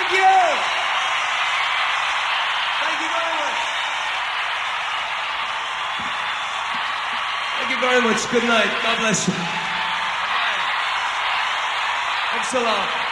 Thank you. Thank you very much. Thank you very much. Good night. God bless you. Thanks a lot.